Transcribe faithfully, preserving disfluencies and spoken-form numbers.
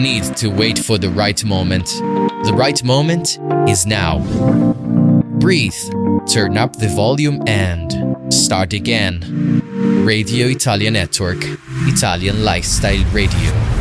need to wait for the right moment. The right moment is now. Breathe, turn up the volume and start again. Radio Italia Network, Italian Lifestyle Radio.